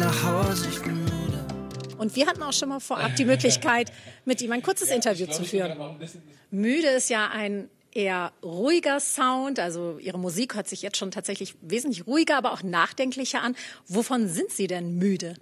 nach Hause, ich bin müde. Und wir hatten auch schon mal vorab die Möglichkeit, mit ihm ein kurzes Interview zu führen. Müde ist ja ein eher ruhiger Sound, also Ihre Musik hört sich jetzt schon tatsächlich wesentlich ruhiger, aber auch nachdenklicher an. Wovon sind Sie denn müde?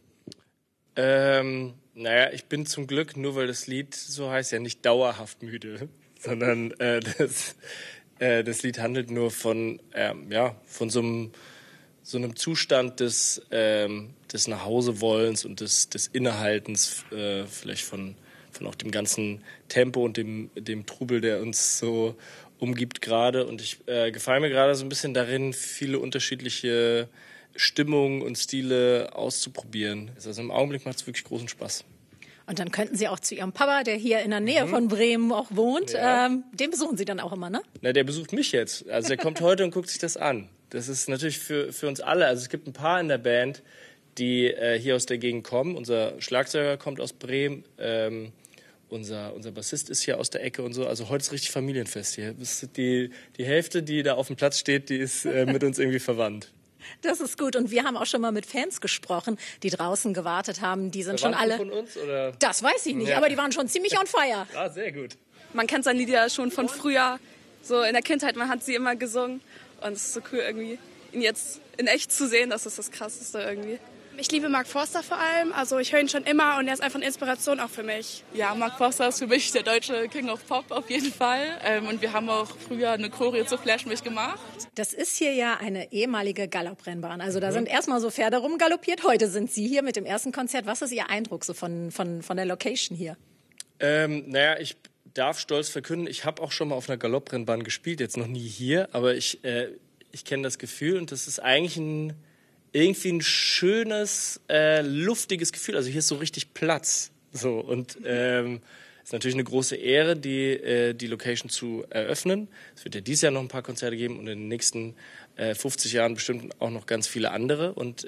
Naja, ich bin zum Glück, nur weil das Lied so heißt, ja nicht dauerhaft müde, sondern das Lied handelt nur von so einem Zustand des Nachhausewollens und des Innehaltens, vielleicht von auch dem ganzen Tempo und dem Trubel, der uns so umgibt gerade. Und ich gefalle mir gerade so ein bisschen darin, viele unterschiedliche Stimmungen und Stile auszuprobieren. Also im Augenblick macht es wirklich großen Spaß. Und dann könnten Sie auch zu Ihrem Papa, der hier in der Nähe von Bremen auch wohnt, den besuchen Sie dann auch immer, ne? Na, der besucht mich jetzt. Also der kommt heute und guckt sich das an. Das ist natürlich für uns alle. Also es gibt ein paar in der Band, die hier aus der Gegend kommen. Unser Schlagzeuger kommt aus Bremen. Unser Bassist ist hier aus der Ecke und so. Also heute ist richtig Familienfest hier. Die Hälfte, die da auf dem Platz steht, die ist mit uns irgendwie verwandt. Das ist gut. Und wir haben auch schon mal mit Fans gesprochen, die draußen gewartet haben. Die sind schon alle... von uns, oder? Das weiß ich nicht, Ja. aber die waren schon ziemlich on fire. Ah, sehr gut. Man kennt seine Lieder schon von früher. So in der Kindheit, man hat sie immer gesungen. Und es ist so cool irgendwie, ihn jetzt in echt zu sehen. Das ist das Krasseste irgendwie. Ich liebe Mark Forster vor allem, also ich höre ihn schon immer und er ist einfach eine Inspiration auch für mich. Ja, Mark Forster ist für mich der deutsche King of Pop auf jeden Fall. Und wir haben auch früher eine Choreo zu Flash mich gemacht. Das ist hier ja eine ehemalige Galopprennbahn. Also da sind erstmal so Pferde rumgaloppiert. Heute sind Sie hier mit dem ersten Konzert. Was ist Ihr Eindruck so von der Location hier? Naja, ich darf stolz verkünden, ich habe auch schon mal auf einer Galopprennbahn gespielt, jetzt noch nie hier, aber ich kenne das Gefühl und das ist eigentlich irgendwie ein schönes, luftiges Gefühl. Also hier ist so richtig Platz. So und ist natürlich eine große Ehre, die Location zu eröffnen. Es wird ja dieses Jahr noch ein paar Konzerte geben und in den nächsten 50 Jahren bestimmt auch noch ganz viele andere. Und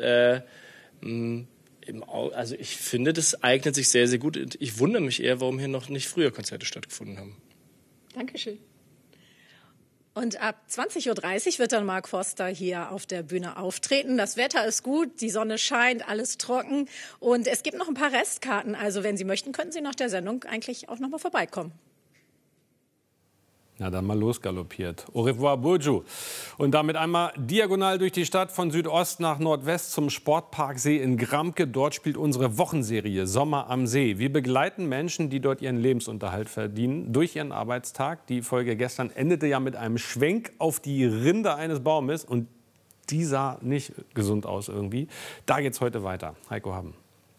also ich finde, das eignet sich sehr, sehr gut. Ich wundere mich eher, warum hier noch nicht früher Konzerte stattgefunden haben. Dankeschön. Und ab 20:30 Uhr wird dann Mark Forster hier auf der Bühne auftreten. Das Wetter ist gut, die Sonne scheint, alles trocken. Und es gibt noch ein paar Restkarten. Also wenn Sie möchten, könnten Sie nach der Sendung eigentlich auch noch mal vorbeikommen. Na dann mal losgaloppiert. Au revoir, Burju. Und damit einmal diagonal durch die Stadt von Südost nach Nordwest zum Sportparksee in Gramke. Dort spielt unsere Wochenserie Sommer am See. Wir begleiten Menschen, die dort ihren Lebensunterhalt verdienen, durch ihren Arbeitstag. Die Folge gestern endete ja mit einem Schwenk auf die Rinde eines Baumes. Und die sah nicht gesund aus irgendwie. Da geht's heute weiter. Heiko Haben.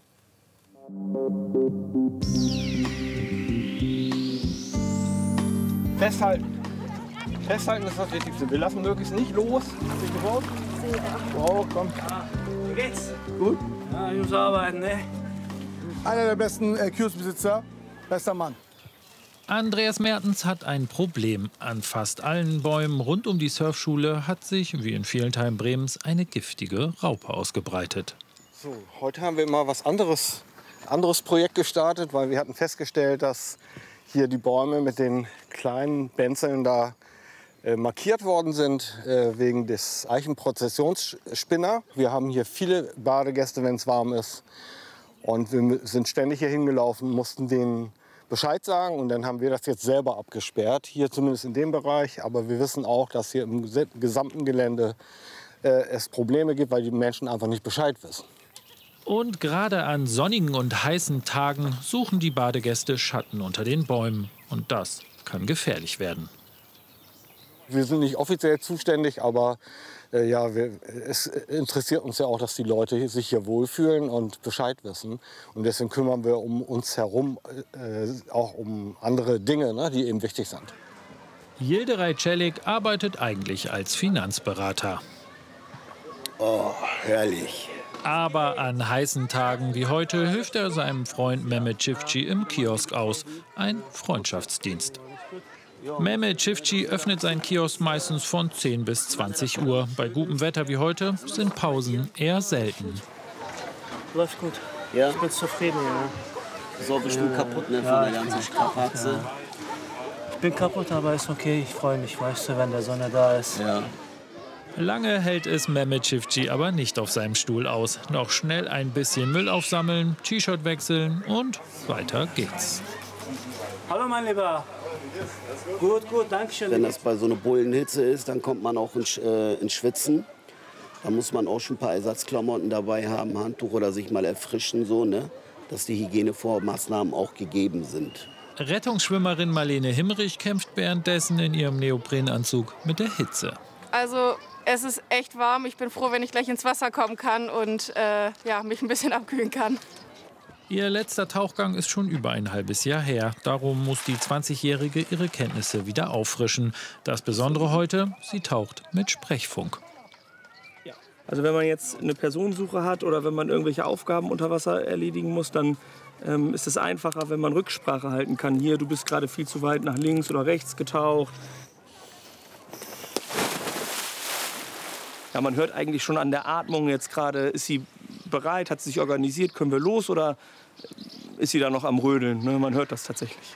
Festhalten. Festhalten ist das Wichtigste. Wir lassen möglichst nicht los. Wow, komm. Wie geht's? Gut. Ja, ich muss arbeiten, ne? Einer der besten Kioskbesitzer. Bester Mann. Andreas Mertens hat ein Problem. An fast allen Bäumen rund um die Surfschule hat sich, wie in vielen Teilen Bremens, eine giftige Raupe ausgebreitet. So, heute haben wir mal was anderes Projekt gestartet, weil wir hatten festgestellt, dass hier die Bäume mit den kleinen Benzeln da markiert worden sind wegen des Eichenprozessionsspinner. Wir haben hier viele Badegäste, wenn es warm ist. Und wir sind ständig hier hingelaufen, mussten denen Bescheid sagen. Und dann haben wir das jetzt selber abgesperrt, hier zumindest in dem Bereich. Aber wir wissen auch, dass hier im gesamten Gelände es Probleme gibt, weil die Menschen einfach nicht Bescheid wissen. Und gerade an sonnigen und heißen Tagen suchen die Badegäste Schatten unter den Bäumen. Und das kann gefährlich werden. Wir sind nicht offiziell zuständig, aber es interessiert uns ja auch, dass die Leute sich hier wohlfühlen und Bescheid wissen. Und deswegen kümmern wir um uns herum auch um andere Dinge, ne, die eben wichtig sind. Yildiray Celik arbeitet eigentlich als Finanzberater. Oh, herrlich. Aber an heißen Tagen wie heute hilft er seinem Freund Mehmet Çiftçi im Kiosk aus. Ein Freundschaftsdienst. Mehmet Çiftçi öffnet seinen Kiosk meistens von 10 bis 20 Uhr. Bei gutem Wetter wie heute sind Pausen eher selten. Läuft gut. Ja? Ich bin zufrieden, ja. So bestimmt kaputt, ne, von der ganzen Strapaze. Ja. Ich bin kaputt, aber ist okay. Ich freue mich, weißt du, wenn der Sonne da ist. Ja. Lange hält es Mehmet Çiftçi aber nicht auf seinem Stuhl aus. Noch schnell ein bisschen Müll aufsammeln, T-Shirt wechseln und weiter geht's. Hallo mein Lieber. Gut, gut, danke schön. Wenn das bei so einer Bullenhitze ist, dann kommt man auch ins Schwitzen. Da muss man auch schon ein paar Ersatzklamotten dabei haben, Handtuch oder sich mal erfrischen, so, ne? Dass die Hygienevormaßnahmen auch gegeben sind. Rettungsschwimmerin Marlene Himrich kämpft währenddessen in ihrem Neoprenanzug mit der Hitze. Also es ist echt warm. Ich bin froh, wenn ich gleich ins Wasser kommen kann und mich ein bisschen abkühlen kann. Ihr letzter Tauchgang ist schon über ein halbes Jahr her. Darum muss die 20-Jährige ihre Kenntnisse wieder auffrischen. Das Besondere heute, sie taucht mit Sprechfunk. Also wenn man jetzt eine Personensuche hat oder wenn man irgendwelche Aufgaben unter Wasser erledigen muss, dann ist es einfacher, wenn man Rücksprache halten kann. Hier, du bist gerade viel zu weit nach links oder rechts getaucht. Ja, man hört eigentlich schon an der Atmung jetzt gerade, ist sie bereit, hat sie sich organisiert, können wir los oder ist sie da noch am Rödeln? Ne? Man hört das tatsächlich.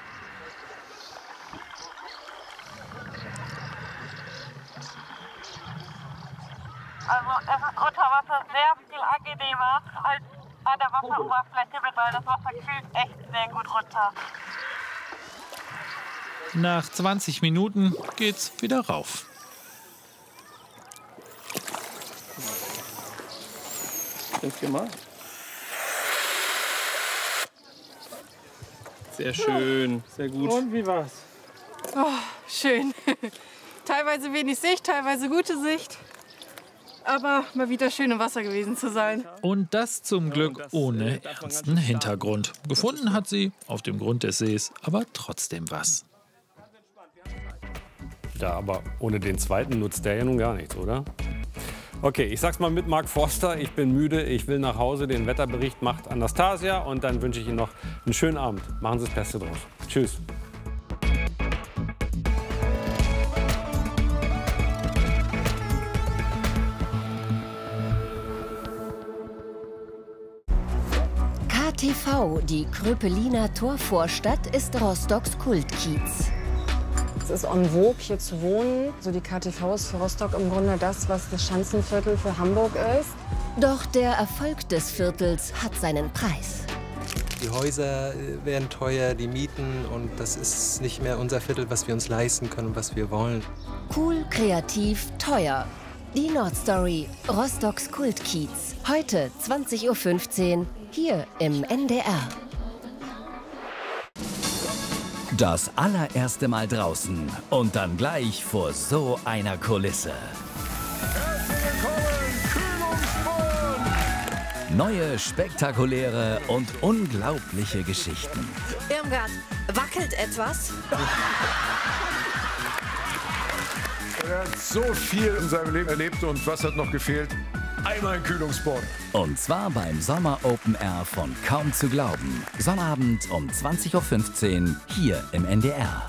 Also es ist unter Wasser sehr viel angenehmer als an der Wasseroberfläche, weil das Wasser kühlt echt sehr gut runter. Nach 20 Minuten geht's wieder rauf. Denk dir mal. Sehr schön, sehr gut. Und wie war's? Oh, schön. Teilweise wenig Sicht, teilweise gute Sicht. Aber mal wieder schön im Wasser gewesen zu sein. Und das zum Glück ohne ernsten Hintergrund. Gefunden hat sie auf dem Grund des Sees aber trotzdem was. Ja, aber ohne den zweiten nutzt der ja nun gar nichts, oder? Okay, ich sag's mal mit Mark Forster. Ich bin müde, ich will nach Hause. Den Wetterbericht macht Anastasia. Und dann wünsche ich Ihnen noch einen schönen Abend. Machen Sie das Beste draus. Tschüss. KTV, die Kröpeliner Torvorstadt, ist Rostocks Kultkiez. Es ist en vogue, hier zu wohnen. So die KTV ist für Rostock im Grunde das, was das Schanzenviertel für Hamburg ist. Doch der Erfolg des Viertels hat seinen Preis. Die Häuser werden teuer, die Mieten, und das ist nicht mehr unser Viertel, was wir uns leisten können und was wir wollen. Cool, kreativ, teuer. Die Nordstory, Rostocks Kultkiez. Heute 20:15 Uhr hier im NDR. Das allererste Mal draußen und dann gleich vor so einer Kulisse. Neue, spektakuläre und unglaubliche Geschichten. Irmgard, wackelt etwas? Er hat so viel in seinem Leben erlebt und was hat noch gefehlt? Einmal ein Kühlungsbord. Und zwar beim Sommer Open Air von Kaum zu glauben. Sonnabend um 20:15 Uhr hier im NDR.